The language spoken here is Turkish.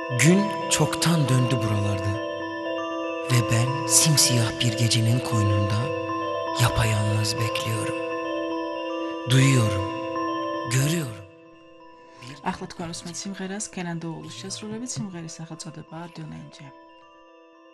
Gün çoktan döndü buralarda ve ben simsiyah bir gecenin koynunda yapayalnız bekliyorum. Duyuyorum, görüyorum. ახლად გვამოსმეთ სიმღერას კენან დოულის შესრულებით, სიმღერის სახელწოდებაა დონენჯე.